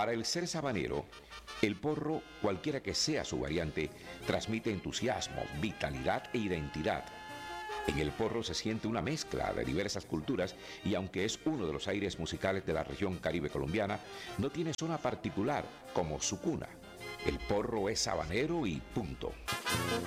Para el ser sabanero, el porro, cualquiera que sea su variante, transmite entusiasmo, vitalidad e identidad. En el porro se siente una mezcla de diversas culturas y aunque es uno de los aires musicales de la región Caribe colombiana, no tiene zona particular como su cuna. El porro es sabanero y punto.